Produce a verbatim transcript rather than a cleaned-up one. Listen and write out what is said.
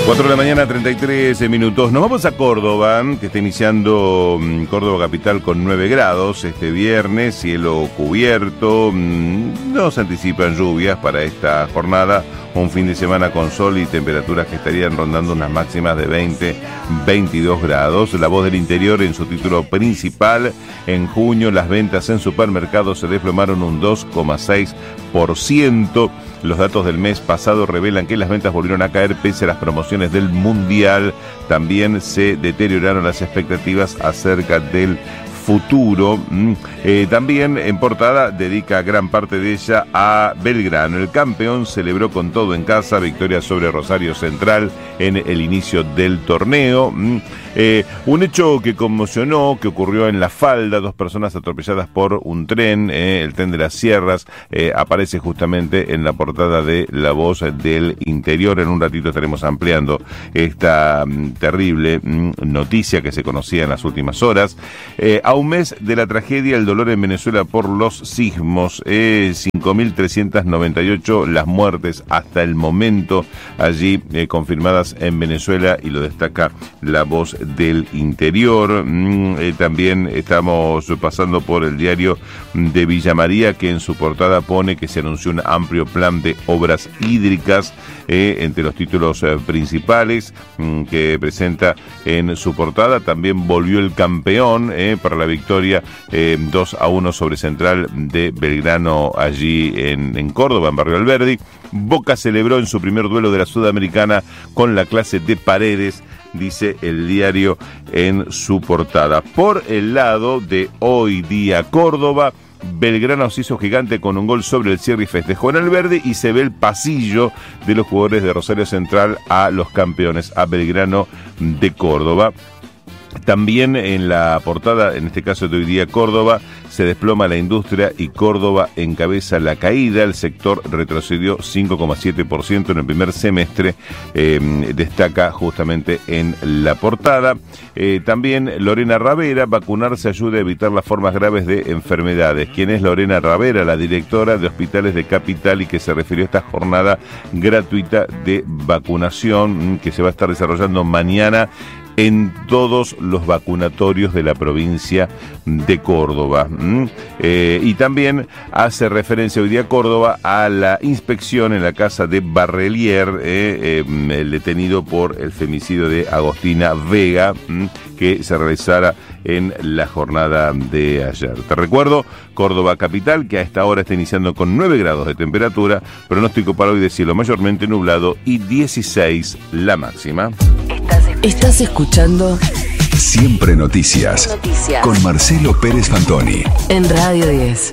cuatro de la mañana, treinta y tres minutos. Nos vamos a Córdoba, que está iniciando Córdoba capital con nueve grados este viernes, cielo cubierto. No se anticipan lluvias para esta jornada. Un fin de semana con sol y temperaturas que estarían rondando unas máximas de veinte, veintidós grados. La Voz del Interior en su título principal: en junio las ventas en supermercados se desplomaron un dos coma seis por ciento. Los datos del mes pasado revelan que las ventas volvieron a caer pese a las promociones del Mundial. También se deterioraron las expectativas acerca del futuro. Eh, también en portada dedica gran parte de ella a Belgrano. El campeón celebró con todo en casa, victoria sobre Rosario Central en el inicio del torneo. Eh, un hecho que conmocionó, que ocurrió en La Falda, dos personas atropelladas por un tren, eh, el tren de las Sierras, eh, aparece justamente en la portada de La Voz del Interior. En un ratito estaremos ampliando esta mm, terrible mm, noticia que se conocía en las últimas horas. Eh, a un mes de la tragedia, el dolor en Venezuela por los sismos, eh, cinco mil trescientas noventa y ocho las muertes hasta el momento allí eh, confirmadas en Venezuela, y lo destaca La Voz del Interior. Mm, eh, también estamos pasando por el diario de Villa María, que en su portada pone que se anunció un amplio plan de obras hídricas, eh, entre los títulos eh, principales mm, que presenta en su portada. También volvió el campeón eh, para la victoria eh, dos a uno sobre Central de Belgrano allí en, en Córdoba, en Barrio Alberdi. Boca celebró en su primer duelo de la Sudamericana con la clase de Paredes, dice el diario en su portada. Por el lado de Hoy Día Córdoba, Belgrano se hizo gigante con un gol sobre el cierre y festejó en Alberdi, y se ve el pasillo de los jugadores de Rosario Central a los campeones, a Belgrano de Córdoba. También en la portada, en este caso de Hoy Día Córdoba, se desploma la industria y Córdoba encabeza la caída. El sector retrocedió cinco coma siete por ciento en el primer semestre, eh, destaca justamente en la portada. Eh, también Lorena Ravera: vacunarse ayuda a evitar las formas graves de enfermedades. ¿Quién es Lorena Ravera? La directora de Hospitales de Capital, y que se refirió a esta jornada gratuita de vacunación que se va a estar desarrollando mañana en todos los vacunatorios de la provincia de Córdoba. ¿Mm? Eh, y también hace referencia Hoy Día Córdoba a la inspección en la casa de Barrelier, eh, eh, el detenido por el femicidio de Agostina Vega, ¿m? que se realizara en la jornada de ayer. Te recuerdo, Córdoba capital, que a esta hora está iniciando con nueve grados de temperatura, pronóstico para hoy de cielo mayormente nublado y dieciséis la máxima. Estás escuchando Siempre Noticias, Noticias con Marcelo Pérez Fantoni en Radio diez.